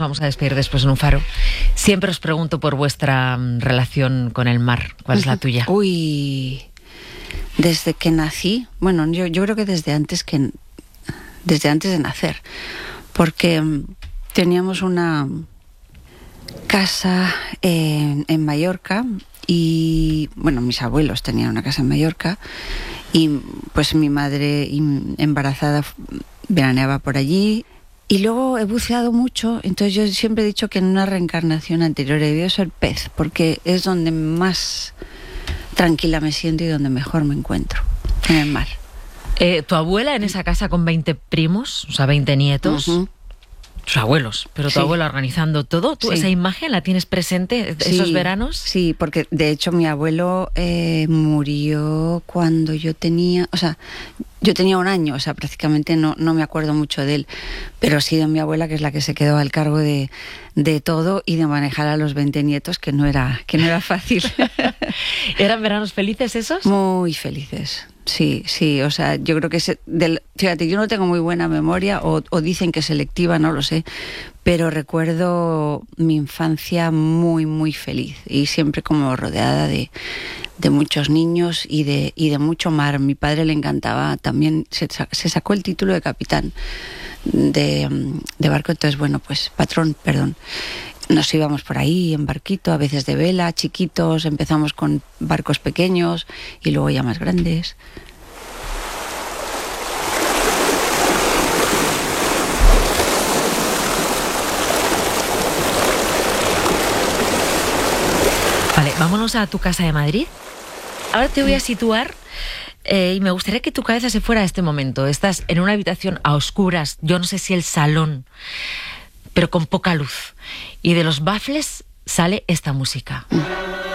vamos a despedir después en un faro. Siempre os pregunto por vuestra relación con el mar. ¿Cuál es la tuya? Uy, desde que nací, bueno, yo creo que desde antes de nacer, porque teníamos una casa en Mallorca y, bueno, mis abuelos tenían una casa en Mallorca y pues mi madre embarazada veraneaba por allí. Y luego he buceado mucho, entonces yo siempre he dicho que en una reencarnación anterior he debido ser pez, porque es donde más tranquila me siento y donde mejor me encuentro, en el mar. Tu abuela en esa casa con 20 primos, o sea, 20 nietos, tus abuelos, pero tu abuela organizando todo. ¿Tú esa imagen la tienes presente, esos veranos? Sí, porque de hecho mi abuelo murió cuando yo tenía, yo tenía 1 año, prácticamente no me acuerdo mucho de él, pero sí de mi abuela, que es la que se quedó al cargo de todo y de manejar a los 20 nietos, que no era fácil. ¿Eran veranos felices esos? Muy felices. Sí, yo creo que fíjate, yo no tengo muy buena memoria, o dicen que selectiva, no lo sé, pero recuerdo mi infancia muy, muy feliz y siempre como rodeada de muchos niños y de mucho mar. Mi padre le encantaba también, se sacó el título de capitán de barco, entonces, bueno, pues patrón, perdón. Nos íbamos por ahí en barquito, a veces de vela, chiquitos, empezamos con barcos pequeños y luego ya más grandes. Vale, vámonos a tu casa de Madrid. Ahora te voy a situar y me gustaría que tu cabeza se fuera a este momento. Estás en una habitación a oscuras, yo no sé si el salón, pero con poca luz. Y de los bafles sale esta música.